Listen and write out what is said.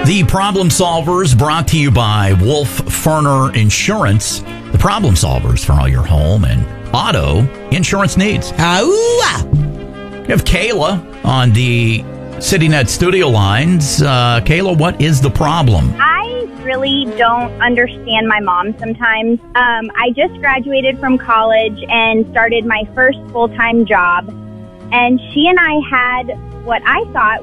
The Problem Solvers, brought to you by Wolf Ferner Insurance. The Problem Solvers for all your home and auto insurance needs. We have Kayla on the CityNet studio lines. Kayla, what is the problem? I really don't understand my mom sometimes. I just graduated from college and started my first full-time job. And she and I had what I thought